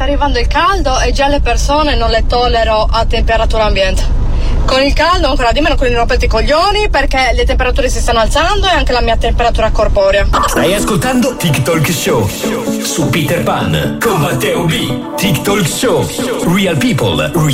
sta arrivando il caldo e già le persone non le tollero a temperatura ambiente. Con il caldo ancora di meno, con i rompenti coglioni, perché le temperature si stanno alzando e anche la mia temperatura corporea. Stai ascoltando TikTok Show su Peter Pan con Matteo B. TikTok Show. Real people,